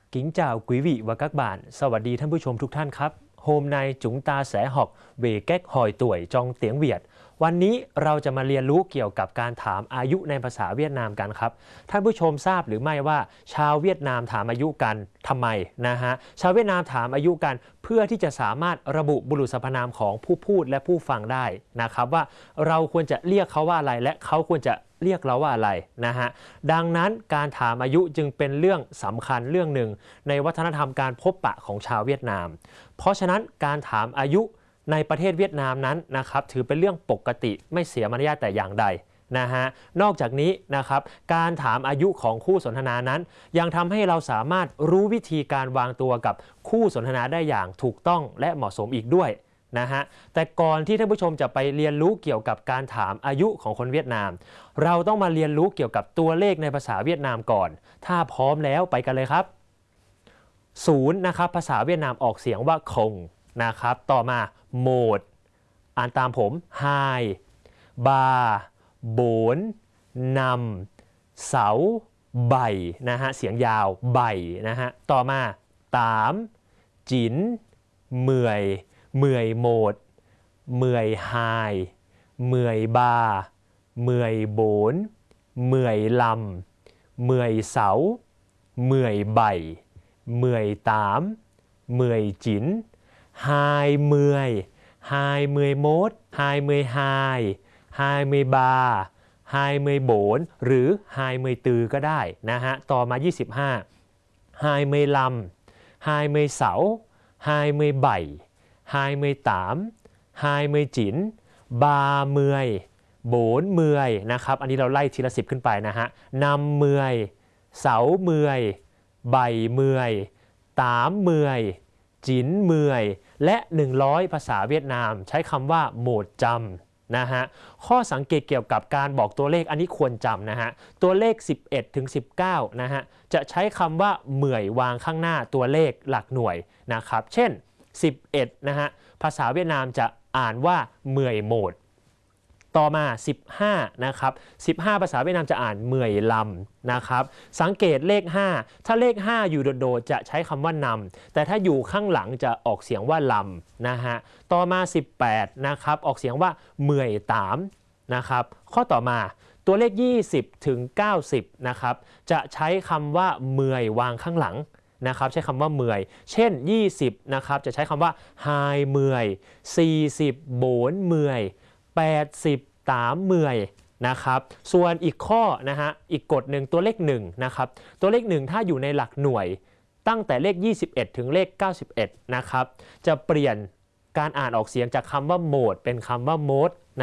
Kính chào quý vị và các bạn. สวัสดีท่านผู้ชมทุกท่านครับ Hôm nay chúng ta sẽ học về cách hỏi tuổi trong tiếng Việt วันนี้เราจะมาเรียนรู้เกี่ยวกับการถามอายุในภาษาเวียดนามกันครับท่านผู้ชมทราบหรือไม่ว่าชาวเวียดนามถามอายุกันทำไมนะฮะชาวเวียดนามถามอายุกันเพื่อที่จะสามารถระบุบุรุษสรรพนามของผู้พูดและผู้ฟังได้นะครับว่าเราควรจะเรียกเขาว่าอะไรและเขาควรจะเรียกเราว่าอะไรนะฮะดังนั้นการถามอายุจึงเป็นเรื่องสำคัญเรื่องหนึ่งในวัฒนธรรมการพบปะของชาวเวียดนามเพราะฉะนั้นการถามอายุในประเทศเวียดนามนั้นนะครับถือเป็นเรื่องปกติไม่เสียมารยาทแต่อย่างใดนะฮะนอกจากนี้นะครับการถามอายุของคู่สนทนานั้นยังทำให้เราสามารถรู้วิธีการวางตัวกับคู่สนทนาได้อย่างถูกต้องและเหมาะสมอีกด้วยนะฮะแต่ก่อนที่ท่านผู้ชมจะไปเรียนรู้เกี่ยวกับการถามอายุของคนเวียดนามเราต้องมาเรียนรู้เกี่ยวกับตัวเลขในภาษาเวียดนามก่อนถ้าพร้อมแล้วไปกันเลยครับ0นะครับภาษาเวียดนามออกเสียงว่าคงนะครับต่อมาโหมดอ่านตามผมไฮบาโบนนำเสาใบนะฮะเสียงยาวใบนะฮะต่อมาตามจินเมื่อยเมื่อยโหมดเมื่อยไฮเมื่อยบาเมื่อยโบนเมื่อยลำเมื่อยเสาเมื่อยใบเมื่อยตามเมื่อยจินไฮเมื่อยไฮเมื่อยโมดไฮเมื่อยไฮไฮเมื่อยบาไฮเมื่อยโบนหรือไฮเมื่อยตือก็ได้นะฮะต่อมา25ไฮเมื่อยลำไฮเมื่อยเสาไฮเมื่อยใบไฮเมื่อยตามไฮเมื่อยจินบาเมื่อยโบนเมื่อยนะครับอันนี้เราไล่ทีละ10ขึ้นไปนะฮะนำเมื่อยเสาเมื่อยใบเมื่อยตามเมื่อยจินเมื่อยและ100ภาษาเวียดนามใช้คำว่าโหมดจำนะฮะข้อสังเกตเกี่ยวกับการบอกตัวเลขอันนี้ควรจำนะฮะตัวเลข11ถึง19นะฮะจะใช้คำว่าเมื่อยวางข้างหน้าตัวเลขหลักหน่วยนะครับเช่น11นะฮะภาษาเวียดนามจะอ่านว่าเมื่อยโหมดต่อมา15นะครับ15ภาษาเวียดนามจะอ่านเมื่อยลำนะครับสังเกตเลข5ถ้าเลข5อยู่โดดๆจะใช้คำว่านำแต่ถ้าอยู่ข้างหลังจะออกเสียงว่าลำนะฮะต่อมา18นะครับออกเสียงว่าเมื่อยตามนะครับข้อต่อมาตัวเลข20ถึง90นะครับจะใช้คำว่าเมื่อยวางข้างหลังนะครับใช้คำว่าเมื่อยเช่น20นะครับจะใช้คำว่าไฮเมื่อย40โบนเมื่อย80ตามเมื่อยนะครับส่วนอีกข้อนะฮะอีกกฎหนึ่งตัวเลข1นะครับตัวเลข1ถ้าอยู่ในหลักหน่วยตั้งแต่เลข21ถึงเลข91นะครับจะเปลี่ยนการอ่านออกเสียงจากคำว่าโหมดเป็นคำว่าโมด